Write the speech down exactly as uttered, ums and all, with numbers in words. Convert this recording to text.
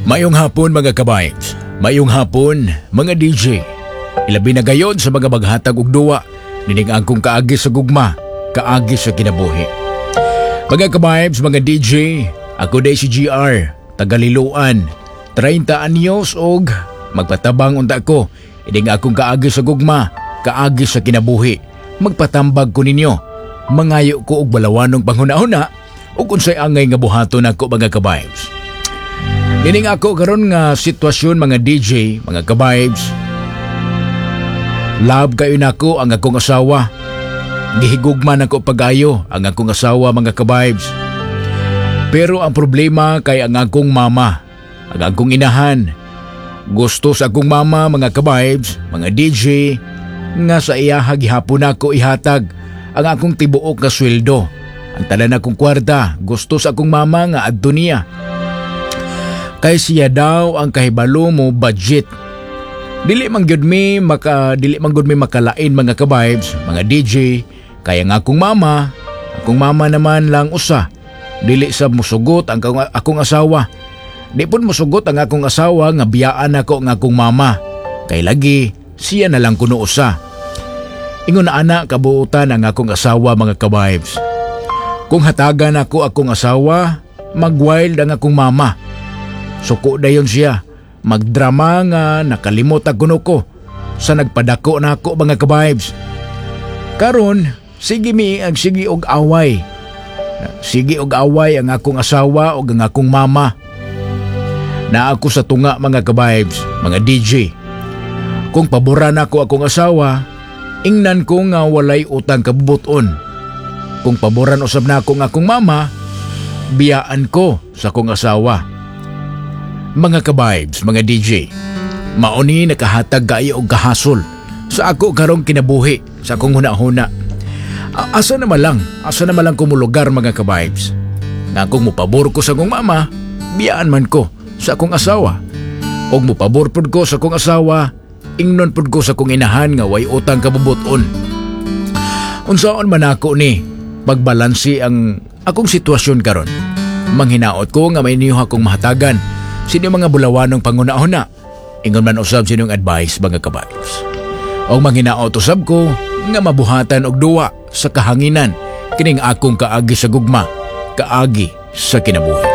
Mayong hapon mga kabayts, mayong hapon mga D J. Ilabi na gayon sa mga maghatag og duwa, nining angkong kaagi sa gugma, kaagi sa kinabuhi. Mga kabayts, mga D J, ako day si G R, tagaliluan, thirty anyos og magpatabang unta ko, ining akong kaagi sa gugma, kaagi sa kinabuhi. Magpatambag ko ninyo, mangayo ko og balawanong panghuna-huna ug unsay angay nga buhaton nako mga kabayts. Nining ako karon nga sitwasyon mga D J, mga ka-vibes. Love kayo nako ang akong asawa. Gihigugman ako pagayo ang akong asawa mga ka-vibes. Pero ang problema kay ang akong mama, ang akong inahan. Gusto sa akong mama mga ka-vibes, mga D J, nga sa iyaha gihapon ako ihatag ang akong tibuok nga sweldo. Ang tanan akong kwarta, gusto sa akong mama nga adto niya. Kay siya daw ang kahibalo mo budget. Dili man gyud mi maka dili man gyud mi makalain mga ka-vibes, mga D J, kaya nga akong mama, akong mama naman lang usa. Dili sa musugot ang akong asawa. Di pud musugot ang akong asawa nga biyaan ako ang akong mama. Kay lagi siya na lang kuno usa. Ingon na ana kabuutan ang akong asawa mga ka-vibes. Kung hatagan ako akong asawa, mag-wild ang akong mama. Suko dayon siya, magdrama nga nakalimot ang kuno ko sa nagpadako na ako mga ka-vibes. Karon, sige mi ang sige og away. Sige og away ang akong asawa o ang akong mama. Na ako sa tunga mga ka-vibes, mga D J. Kung paboran ako akong asawa, ingnan ko nga walay utang kabubuton. Kung paboran usab na ako ng akong mama, biyaan ko sa akong asawa. Mga ka-vibes, mga D J, mauni nakahatag kayo og kahasol sa ako karong kinabuhi, sa akong huna-huna. Asa naman lang, asa naman lang kumulugar mga ka-vibes. Nga kung mupabor ko sa akong mama, biyaan man ko sa akong asawa. O mupabor pud ko sa akong asawa, ingnon pud ko sa akong inahan nga way utang kabubuton. Unsaon man ako ni pagbalansi ang akong sitwasyon karon. Manghinaot ko nga may niyo akong mahatagan sino mga bulawanong panguna-huna. Ingon man usab sinong advice mga ka-vibes. O manghinaot usab ko nga mabuhatan og duwa sa kahanginan kining akong kaagi sa gugma, kaagi sa kinabuhi.